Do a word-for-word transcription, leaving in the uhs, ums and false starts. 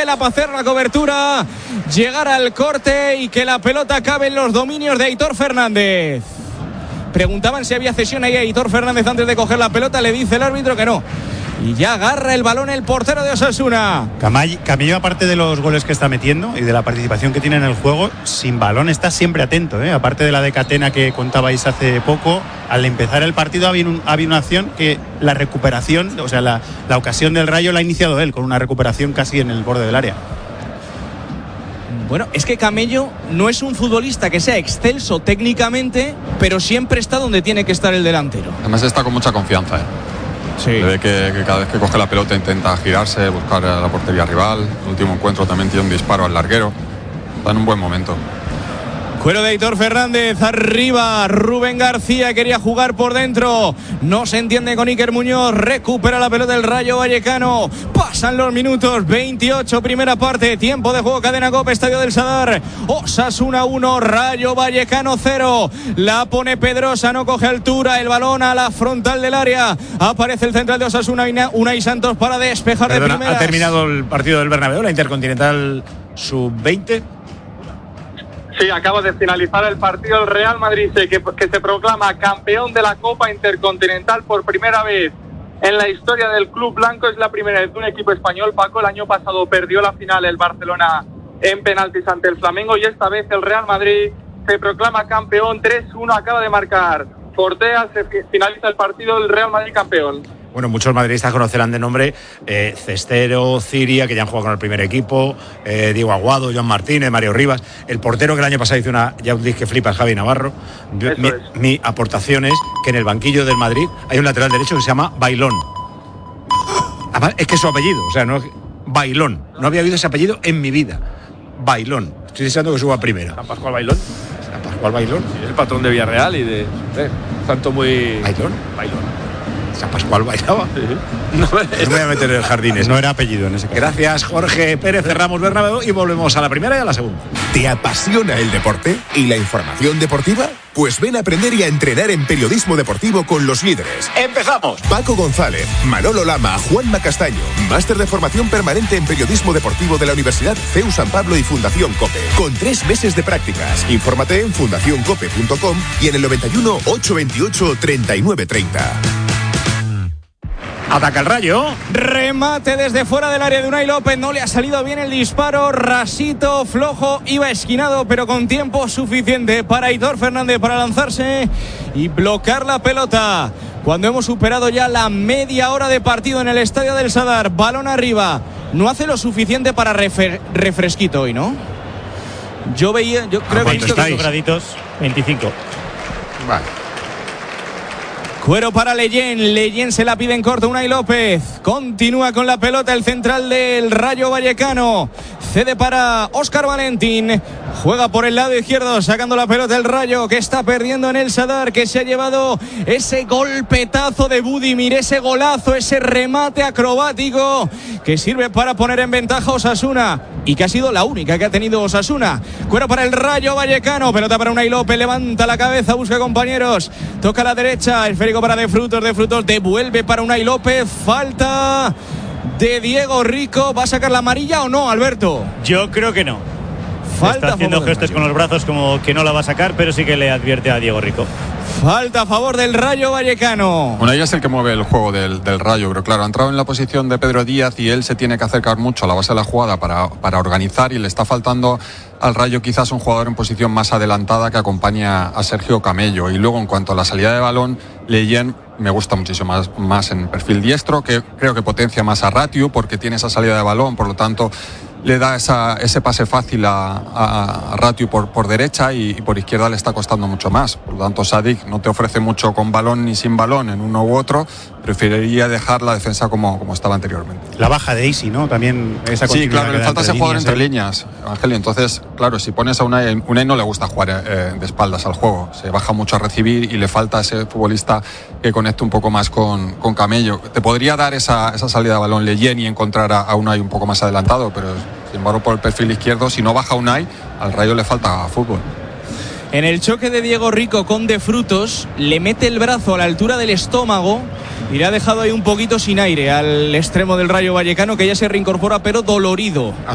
Vela para hacer la cobertura, llegar al corte y que la pelota acabe en los dominios de Aitor Fernández. Preguntaban si había cesión ahí a Aitor Fernández antes de coger la pelota, le dice el árbitro que no. Y ya agarra el balón el portero de Osasuna. Camello, aparte de los goles que está metiendo y de la participación que tiene en el juego, sin balón está siempre atento, ¿eh? Aparte de la de Catena que contabais hace poco, al empezar el partido había, un, había una acción que la recuperación, o sea, la, la ocasión del Rayo la ha iniciado él, con una recuperación casi en el borde del área. Bueno, es que Camello no es un futbolista que sea excelso técnicamente, pero siempre está donde tiene que estar el delantero. Además está con mucha confianza, ¿eh? Sí. Se ve que, que cada vez que coge la pelota intenta girarse, buscar la portería rival. El último encuentro también tiene un disparo al larguero. Está en un buen momento. Cuero de Aitor Fernández, arriba Rubén García, quería jugar por dentro, no se entiende con Iker Muñoz, recupera la pelota del Rayo Vallecano, pasan los minutos, veintiocho, primera parte, tiempo de juego, Cadena COPE, Estadio del Sadar, Osasuna uno, Rayo Vallecano cero, la pone Pedrosa, no coge altura, el balón a la frontal del área, aparece el central de Osasuna, Unai Santos para despejar. Perdona, de primeras. Ha terminado el partido del Bernabéu, la Intercontinental sub veinte. Sí, acaba de finalizar el partido. El Real Madrid que, que se proclama campeón de la Copa Intercontinental por primera vez en la historia del club blanco. Es la primera vez de un equipo español, Paco. El año pasado perdió la final el Barcelona en penaltis ante el Flamengo y esta vez el Real Madrid se proclama campeón. tres uno acaba de marcar Fortea, se finaliza el partido, el Real Madrid campeón. Bueno, muchos madridistas conocerán de nombre eh, Cestero, Ciria, que ya han jugado con el primer equipo, eh, Diego Aguado, Joan Martínez, Mario Rivas, el portero que el año pasado hizo una, ya un disc que flipa, Javi Navarro. Mi, es. mi aportación es que en el banquillo del Madrid hay un lateral derecho que se llama Bailón. Además, es que es su apellido, o sea, no Bailón. No había oído ese apellido en mi vida. Bailón. Estoy deseando que suba a primera. San Pascual Bailón. San Pascual Bailón. Sí, es el patrón de Villarreal y de eh, tanto muy. Bailón. Bailón. San Pascual bailaba. Sí. No, no me voy a meter en el jardín. No era apellido en ese caso. Gracias, Jorge Pérez. Cerramos Bernabéu y volvemos a la primera y a la segunda. ¿Te apasiona el deporte y la información deportiva? Pues ven a aprender y a entrenar en periodismo deportivo con los líderes. ¡Empezamos! Paco González, Manolo Lama, Juanma Castaño. Máster de formación permanente en periodismo deportivo de la Universidad C E U San Pablo y Fundación COPE. Con tres meses de prácticas. Infórmate en fundación cope punto com y en el noventa y uno, ochocientos veintiocho, treinta y nueve treinta. Ataca el Rayo. Remate desde fuera del área de Unai López. No le ha salido bien el disparo. Rasito, flojo, iba esquinado, pero con tiempo suficiente para Aitor Fernández para lanzarse y bloquear la pelota. Cuando hemos superado ya la media hora de partido en el Estadio del Sadar, balón arriba. No hace lo suficiente para refer- refresquito hoy, ¿no? Yo veía, yo creo que he visto estáis? graditos, veinticinco. Vale. Cuero para Leyen, Leyen se la pide en corto, Unai López, continúa con la pelota el central del Rayo Vallecano, cede para Óscar Valentín, juega por el lado izquierdo, sacando la pelota el Rayo, que está perdiendo en el Sadar, que se ha llevado ese golpetazo de Budimir, ese golazo, ese remate acrobático, que sirve para poner en ventaja a Osasuna, y que ha sido la única que ha tenido Osasuna. Cuero para el Rayo Vallecano, pelota para Unai López, levanta la cabeza, busca compañeros, toca a la derecha, el Férico para De Frutos, De Frutos devuelve para Unai López, falta de Diego Rico. ¿Va a sacar la amarilla o no, Alberto? Yo creo que no. Falta. Está haciendo gestos con los brazos como que no la va a sacar, pero sí que le advierte a Diego Rico. Falta a favor del Rayo Vallecano. Bueno, ella es el que mueve el juego del, del Rayo, pero claro, ha entrado en la posición de Pedro Díaz y él se tiene que acercar mucho a la base de la jugada para, para organizar, y le está faltando al Rayo quizás un jugador en posición más adelantada que acompaña a Sergio Camello. Y luego, en cuanto a la salida de balón, Leyen me gusta muchísimo más, más en perfil diestro, que creo que potencia más a Ratiu porque tiene esa salida de balón, por lo tanto le da esa, ese pase fácil a, a, a Ratiu por, por derecha y, y por izquierda le está costando mucho más. Por lo tanto, Sadik no te ofrece mucho con balón ni sin balón en uno u otro. Preferiría dejar la defensa como, como estaba anteriormente. La baja de Isi, ¿no? También esa Sí, claro, le falta ese jugador entre él. líneas, Evangelio. Entonces, claro, si pones a Unai, Unai no le gusta jugar eh, de espaldas al juego. Se baja mucho a recibir y le falta ese futbolista que conecte un poco más con, con Camello. Te podría dar esa, esa salida de balón Leyen y encontrar a, a Unai un poco más adelantado, pero sin embargo por el perfil izquierdo, si no baja Unai, al Rayo le falta fútbol. En el choque de Diego Rico con De Frutos, le mete el brazo a la altura del estómago y le ha dejado ahí un poquito sin aire al extremo del Rayo Vallecano, que ya se reincorpora pero dolorido.